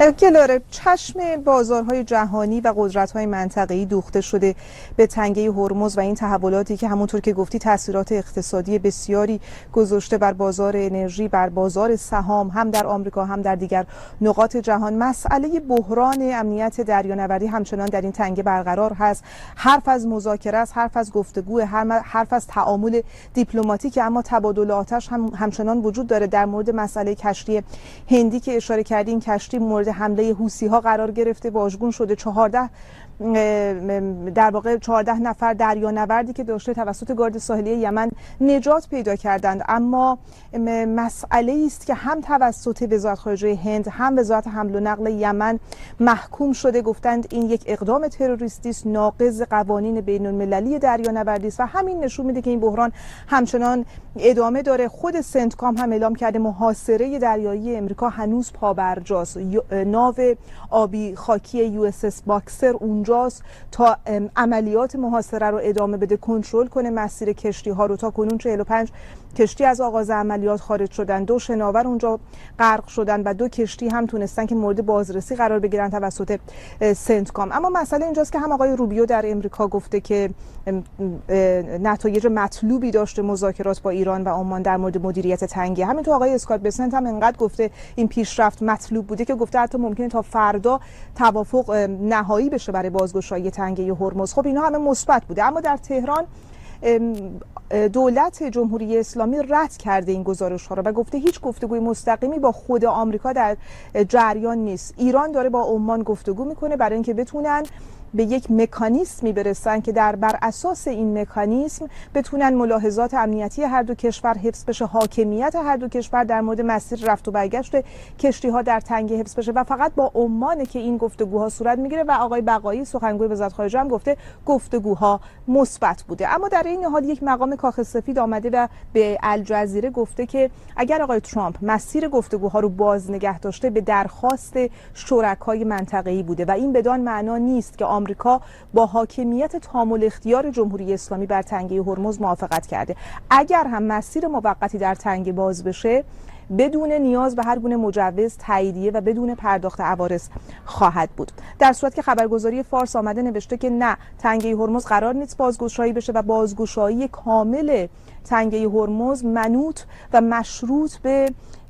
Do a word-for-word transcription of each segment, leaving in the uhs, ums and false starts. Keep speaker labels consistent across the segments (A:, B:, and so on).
A: گلاره، چشم بازارهای جهانی و قدرت‌های منطقه‌ای دوخته شده به تنگه هرمز و این تحولاتی که همونطور که گفتی تاثیرات اقتصادی بسیاری گذاشته بر بازار انرژی، بر بازار سهام، هم در آمریکا هم در دیگر نقاط جهان. مسئله بحران امنیت دریانوردی همچنان در این تنگه برقرار هست. حرف از مذاکره است، حرف از گفتگو، حرف از تعامل دیپلماتیک، اما تبادل آتش هم همچنان وجود داره. در مورد مسئله کشتی هندی که اشاره کردیم، کشتی مورد حمله حوثی ها قرار گرفته، واژگون شده. چهارده در واقع چهارده نفر دریانوردی که داشته توسط گارد ساحلی یمن نجات پیدا کردند، اما مسئله است که هم توسط وزارت خارجه هند هم وزارت حمل و نقل یمن محکوم شده، گفتند این یک اقدام تروریستی است، ناقض قوانین بین المللی دریانوردی است و همین نشون میده که این بحران همچنان ادامه داره. خود سنتکام هم اعلام کرده محاصره دریایی امریکا هنوز پابرجاست. ناو آبی خاکی یو اس اس باکسر اونجاست تا عملیات محاصره رو ادامه بده، کنترل کنه مسیر کشتی ها رو. تا کنون چهل و پنج کشتی از آغاز عملیات خارج شدن، دو شناور اونجا غرق شدن و دو کشتی هم تونستن که مورد بازرسی قرار بگیرن توسط سنتکام. اما مسئله اینجاست که هم آقای روبیو در امریکا گفته که نتایج مطلوبی داشته مذاکرات با ایران و عمان در مورد مدیریت تنگه. همینطور آقای اسکات بسنت هم انقدر گفته این پیشرفت مطلوب بوده که گفته حتی ممکنه تا فردا توافق نهایی بشه برای بازگشایی تنگه هرمز. خب اینا همه مثبت بوده، اما در تهران دولت جمهوری اسلامی رد کرده این گزارش ها را و گفته هیچ گفتگوی مستقیمی با خود آمریکا در جریان نیست. ایران داره با عمان گفتگو میکنه برای اینکه بتونن به یک مکانیزمی برسن که در بر اساس این مکانیزم بتونن ملاحظات امنیتی هر دو کشور حفظ بشه، حاکمیت هر دو کشور در مورد مسیر رفت و برگشت کشتی ها در تنگه حفظ بشه و فقط با عمان که این گفتگوها صورت میگیره. و آقای بقایی سخنگوی وزارت خارجه هم گفته گفتگوها مثبت بوده. اما در این حال یک مقام کاخ سفید آمده و به الجزیره گفته که اگر آقای ترامپ مسیر گفتگوها رو باز نگه داشته به درخواست شرکای منطقه‌ای بوده و این بدان معنا نیست که آمریکا با حاکمیت تام الاختیار جمهوری اسلامی بر تنگه هرمز موافقت کرده. اگر هم مسیر موقتی در تنگه باز بشه بدون نیاز به هر گونه مجوز، تاییدیه و بدون پرداخت عوارض خواهد بود. در صورت که خبرگزاری فارس آمده نوشته که نه، تنگه هرمز قرار نیست بازگشایی بشه و بازگشایی کامل تنگه هرمز منوط و مشروط به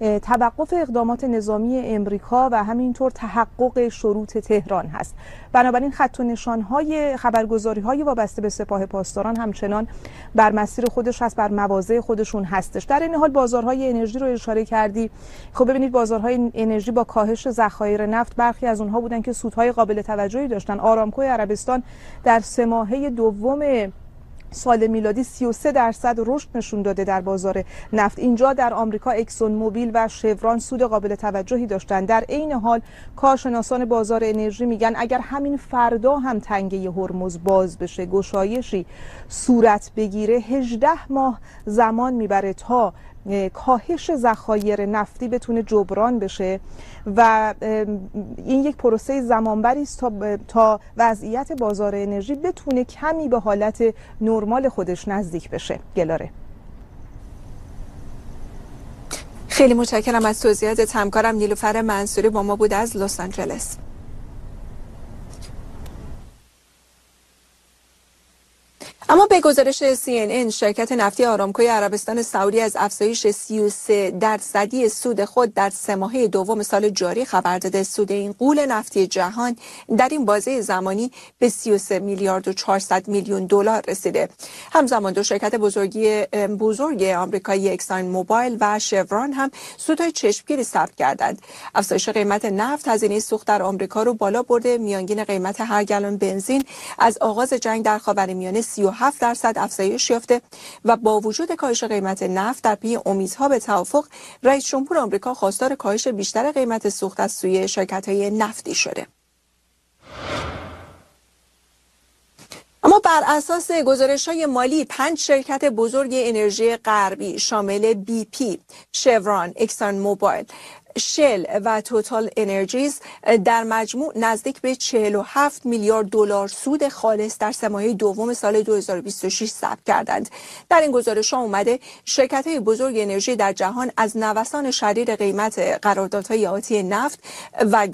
A: توقف اقدامات نظامی امریکا و همینطور تحقق شروط تهران هست. بنابراین خط و نشان‌های خبرگزاری‌های وابسته به سپاه پاسداران همچنان بر مسیر خودش هست، بر مواضع خودشون هستش. در این حال بازارهای انرژی رو اشاره کردی. خب ببینید بازارهای انرژی با کاهش ذخایر نفت برخی از اونها بودن که سودهای قابل توجهی داشتن. آرامکو عربستان در سه ماهه دوم سال میلادی سی و سه درصد رشد نشون داده در بازار نفت. اینجا در آمریکا اکسون موبیل و شوران سود قابل توجهی داشتن. در عین حال کارشناسان بازار انرژی میگن اگر همین فردا هم تنگه هرمز باز بشه، گشایشی صورت بگیره، هجده ماه زمان میبره تا کاهش ذخایر نفتی بتونه جبران بشه و این یک پروسه زمانبری است تا تا وضعیت بازار انرژی بتونه کمی به حالت نرمال خودش نزدیک بشه. گلاره،
B: خیلی متشکرم از توضیحات. همکارم نیلوفر منصوری با ما بود از لس آنجلس. اما به گزارش سی ان ان شرکت نفتی آرامکوی عربستان سعودی از افزایش سی و سه درصدی سود خود در سه ماهه دوم سال جاری خبر داده. سود این غول نفتی جهان در این بازه زمانی به سی و سه میلیارد و چهارصد میلیون دلار رسیده. همزمان دو شرکت بزرگی بزرگ آمریکایی اکسان موبایل و شوران هم سودهای چشمگیری ثبت کردند. افزایش قیمت نفت هزینه سوخت در آمریکا رو بالا برده. میانگین قیمت هر گالن بنزین از آغاز جنگ در خاورمیانه سی و هفت درصد افزایش یافته و با وجود کاهش قیمت نفت در پی امیدها به توافق، رئیس جمهور آمریکا خواستار کاهش بیشتر قیمت سوخت از سوی شرکت‌های نفتی شده. اما بر اساس گزارش‌های مالی پنج شرکت بزرگ انرژی غربی شامل بی پی، شوران، اکسان موبایل، شل و توتال انرژیز در مجموع نزدیک به چهل و هفت میلیارد دلار سود خالص در سه ماهه دوم سال دو هزار و بیست و شش ثبت کردند. در این گزارش‌ها اومده شرکت‌های بزرگ انرژی در جهان از نوسان شدید قیمت قراردادهای آتی نفت و